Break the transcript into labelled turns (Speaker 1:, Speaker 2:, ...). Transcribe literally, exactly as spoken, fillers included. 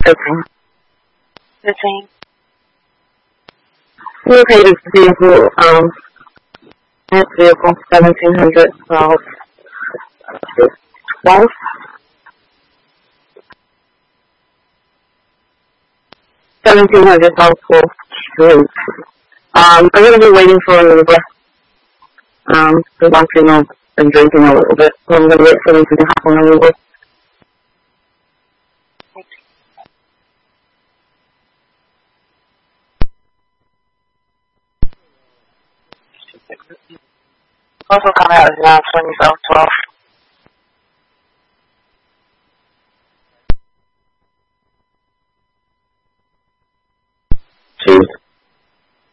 Speaker 1: fifteen.
Speaker 2: Fifteen.
Speaker 1: Located vehicle, um, that vehicle, seventeen hundred, twelve, twelve. seventeen hundred South Street. Um, I'm going to be waiting for an Uber. Um, because I'm feeling I've been drinking a little bit, so I'm going to wait for them to hop on an Uber.
Speaker 2: Also come out as nine twenty South twelve.